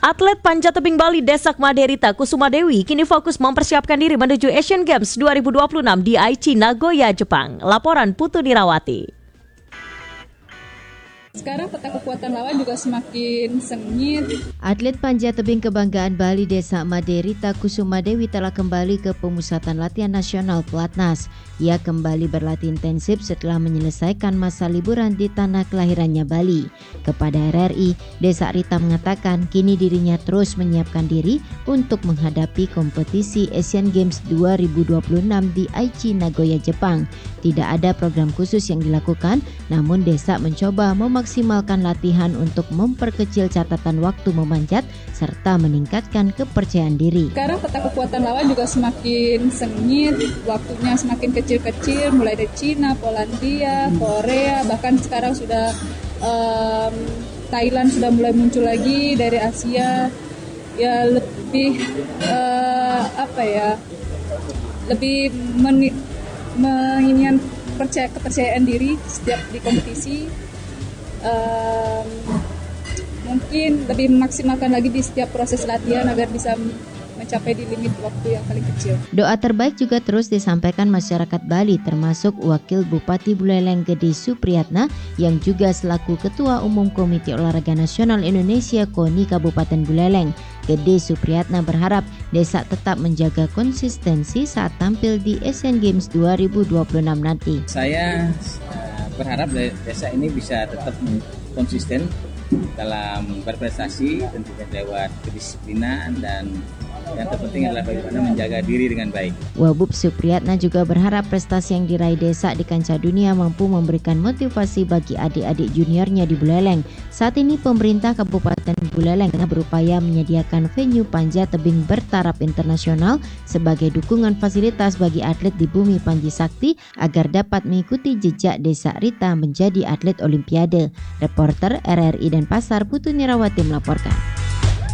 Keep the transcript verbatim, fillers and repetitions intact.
Atlet panjat tebing Bali Desak Maderita Kusuma Dewi kini fokus mempersiapkan diri menuju Asian Games dua ribu dua puluh enam di Aichi, Nagoya, Jepang. Laporan Putu Nirawati. Sekarang peta kekuatan lawan juga semakin sengit. Atlet panjat tebing kebanggaan Bali Desak Maderita Kusuma Dewi telah kembali ke Pemusatan Latihan Nasional Pelatnas. Ia kembali berlatih intensif setelah menyelesaikan masa liburan di tanah kelahirannya Bali. Kepada R R I, Desak Rita mengatakan kini dirinya terus menyiapkan diri untuk menghadapi kompetisi Asian Games dua ribu dua puluh enam di Aichi, Nagoya, Jepang. Tidak ada program khusus yang dilakukan, namun Desak mencoba memaksimalkan latihan untuk memperkecil catatan waktu memanjat serta meningkatkan kepercayaan diri. Sekarang peta kekuatan lawan juga semakin sengit, waktunya semakin kecil-kecil, mulai dari Cina, Polandia, Korea, bahkan sekarang sudah um, Thailand sudah mulai muncul lagi, dari Asia. Ya lebih uh, apa ya? Lebih meni- menginginkan percaya kepercayaan diri setiap di kompetisi. Um, mungkin lebih memaksimalkan lagi di setiap proses latihan agar bisa mencapai di limit waktu yang paling kecil. Doa terbaik juga terus disampaikan masyarakat Bali, termasuk Wakil Bupati Buleleng Gede Supriyatna yang juga selaku Ketua Umum Komite Olahraga Nasional Indonesia KONI Kabupaten Buleleng. Gede Supriyatna berharap Desak tetap menjaga konsistensi saat tampil di Asian Games dua ribu dua puluh enam nanti. Saya uh, berharap Desak ini bisa tetap konsisten dalam berprestasi, tentunya lewat kedisiplinan, dan yang terpenting adalah bagaimana menjaga diri dengan baik. Wabub Supriyatna juga berharap prestasi yang diraih Desak di kancah dunia mampu memberikan motivasi bagi adik-adik juniornya di Buleleng. Saat ini pemerintah Kabupaten Buleleng tengah berupaya menyediakan venue panjat tebing bertaraf internasional sebagai dukungan fasilitas bagi atlet di bumi Panji Sakti agar dapat mengikuti jejak Desak Rita menjadi atlet Olimpiade. Reporter R R I Denpasar Putu Nirawati melaporkan.